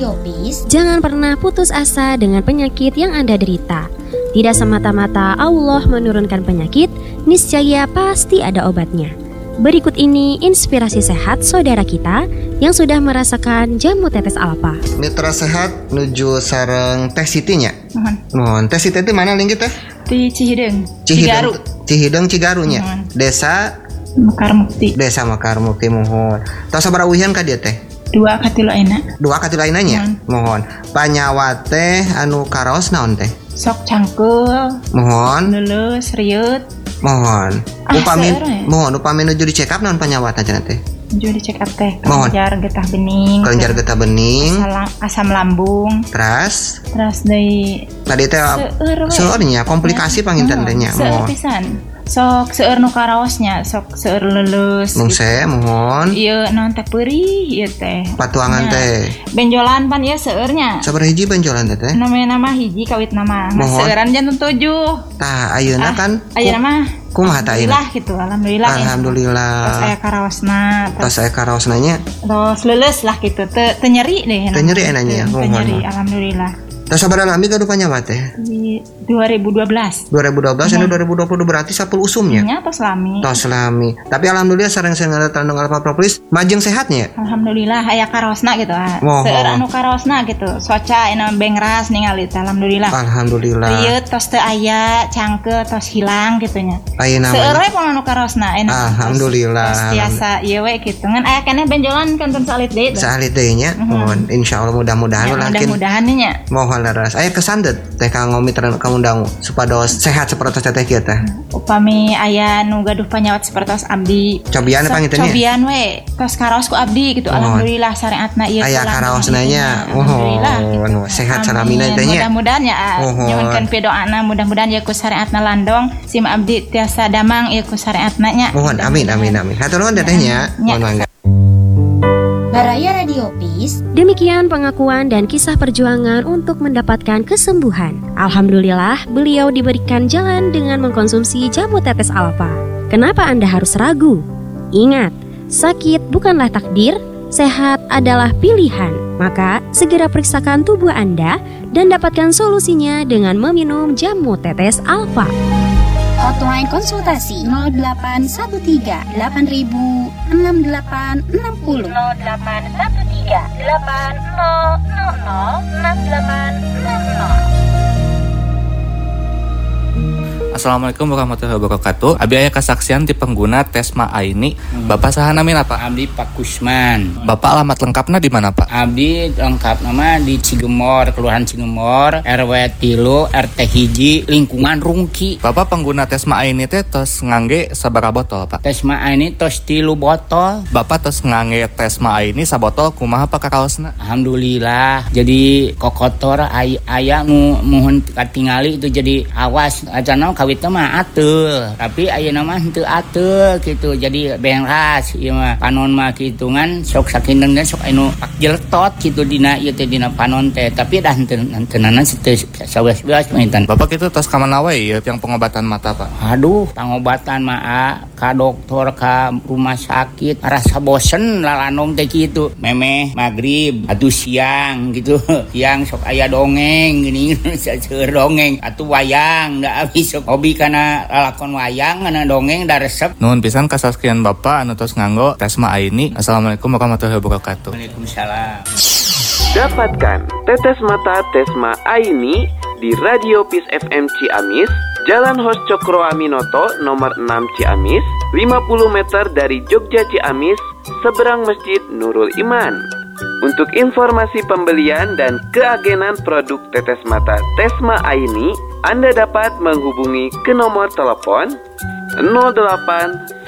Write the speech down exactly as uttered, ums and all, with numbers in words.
Radio Peace, jangan pernah putus asa dengan penyakit yang Anda derita. Tidak semata-mata Allah menurunkan penyakit, niscaya pasti ada obatnya. Berikut ini inspirasi sehat saudara kita yang sudah merasakan jamu tetes alfa. Mitra sehat nuju sareng Teh Sitinya. Mohon. Mohon. Teh Siti itu mana lingkit teh? Di Cihideng, Cihideng, Cihideng Cigarunya. Mohon. Desa Mekar Mukti. Desa Mekar Mukti. Mohon. Tos sabaraha uhian ka dieu teh? Dua katilu aina. Dua katilu ainanya. Mohon. Panyawa teh anu karaos naon teh? Sok cangkul. Mohon. Lulus riut. Mohon. Ah, Upami seueur we. mohon upami nuju di check up naon panyawatna cenah teh? Judi cek up teh. Mohon. Kelenjar getah bening. Kelenjar getah bening. Asam, asam lambung. Teras Terus dari tadi teh seueur we. seurnya komplikasi panginten teh nya. Seueur Mohon. pisan. Sok seueur nu karaosnya, sok seueur lulus. Mungse mohon. Ieu naon teh peurih ieu teh. Patuangan Nya. teh. Benjolan pan ieu seueurnya. Sabaraha hiji benjolan teh teh? Namanya nama hiji kawit nama. Mohon. Seueuran jantung tujuh. Tah ayeuna Ah, kan ayeuna mah kumaha tah ayeuna? alhamdulillah gitu, alhamdulillah. ya. Alhamdulillah. Terus aya karaosna, Tos terus, aya karaosna nya. terus lulus lah gitu. Teu teu nyeri deh. Teu nyeri enanya, Teu mohon, nyeri, mohon. alhamdulillah. Tos sabaraha lami gaduh panyawa teh? Di dua ribu dua belas. dua ribu dua belas anu dua ribu dua puluh berarti sepuluh usumnya. Nya tos lami. Tos lami. Tapi alhamdulillah sareng sareng tandang alfa propolis majeng sehatnya. Alhamdulillah aya karaosna gitu. ah. Mohon. Seueur anu karaosna gitu. Soca ina bengras ningali teh alhamdulillah. Alhamdulillah. Ieu tos teu aya, cangkeul tos hilang gitu nya. Ayeuna Seueur mah we pun anu karaosna enak. Alhamdulillah. Tos tiasa ieu we gitu. Ngan aya keneh benjolan kantun salit deui. salit deui nya. Mohon insyaallah mudah-mudahan Ya, ulah mudah-mudahan nya. mohon laras. Aya kesan deh teh kang ngomiteran kamu dangu supados sehat seperti teh kieu teh. Upami aya nu gaduh panyawat sapertos abdi. Cobian Sok panginten nya. cobian we tos karaos ku abdi gitu. Mohon. Alhamdulillah syariatna ieu. Aya teh karaosna nya. Alhamdulillah. Mohon. gitu. Sehat Amin. salamina teh nya. Mudah-mudahan ya Mohon. nyuhunkeun pidoana mudah-mudahan ya ku syariatna landong sim abdi tiasa damang ieu ku syariatna nya. Mohon amin amin amin. Hatur nuhun teh nya. Ya. Mohon mangga. Baraya Radio Peace, Demikian pengakuan dan kisah perjuangan untuk mendapatkan kesembuhan. Alhamdulillah, beliau diberikan jalan dengan mengkonsumsi jamu tetes alfa. Kenapa Anda harus ragu? Ingat, sakit bukanlah takdir, sehat adalah pilihan. Maka, segera periksakan tubuh Anda dan dapatkan solusinya dengan meminum jamu tetes alfa. hotline konsultasi nol delapan satu tiga delapan ribu enam delapan enam nol nol delapan satu tiga delapan nol nol nol enam delapan enam nol. Assalamualaikum warahmatullahi wabarakatuh. Abi aya kasaksian ti pengguna Tesma Aini. Bapak saha namina Pak? Abdi Pak Kusman. Bapak alamat lengkapna di mana Pak? Abdi lengkap nama di Cigemor, Kelurahan Cigemor, R W tilu, R T hiji, lingkungan Rungki. Bapak pengguna Tesma Aini teh tos ngangge sabaraha botol Pak? Tesma ini tos tilu botol. Bapak tos ngangge Tesma Aini sabotol kumaha Pak kakaosna? Alhamdulillah. Jadi kokotor ay aya nu muhun katingali itu jadi awas acana kawitna mah ateul. Tapi ayeuna mah henteu ateul gitu. Jadi beras ieu mah panon mah kitu ngan sok sakinten dan sok anu pak jeletot gitu dina ieu teh dina panon teh. Tapi dah henteu henteunana teu sawelas mainten. Bapak itu tos ka mana wae ieu yang pengobatan mata Pak? Aduh, pengobatan mah ka dokter ka rumah sakit rasa bosen lalanong teh kitu. Memeh magrib atuh siang gitu. Siang sok aya dongeng gini seueur dongeng atuh wayang da abis sok hobi kana lalakon wayang kana dongeng da resep. Nuhun pisan kasaksian Bapak anu tos nganggo Tesma Aini. Assalamualaikum warahmatullahi wabarakatuh. Waalaikumsalam. Dapatkan tetes mata Tesma Aini di Radio Peace F M Ciamis, Jalan Hos Cokro Aminoto nomor enam Ciamis, lima puluh meter dari Jogja Ciamis, seberang Masjid Nurul Iman. Untuk informasi pembelian dan keagenan produk tetes mata Tesma Aini, Anda dapat menghubungi ke nomor telepon nol delapan